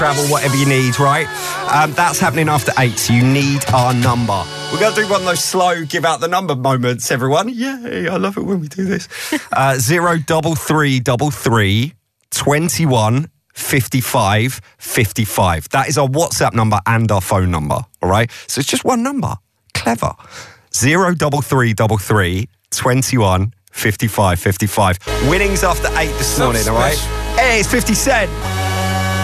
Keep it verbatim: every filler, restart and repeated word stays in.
travel, whatever you need, right? Um, that's happening after eight, so you need our number. We're going to do one of those slow give out the number moments, everyone. Yay, I love it when we do this. Uh, zero double three double three twenty one fifty five fifty five. That is our WhatsApp number and our phone number. All right, so it's just one number. Clever. Zero double three double three twenty one fifty five fifty five. Winnings after eight this morning. All right. Hey, it's fifty Cent.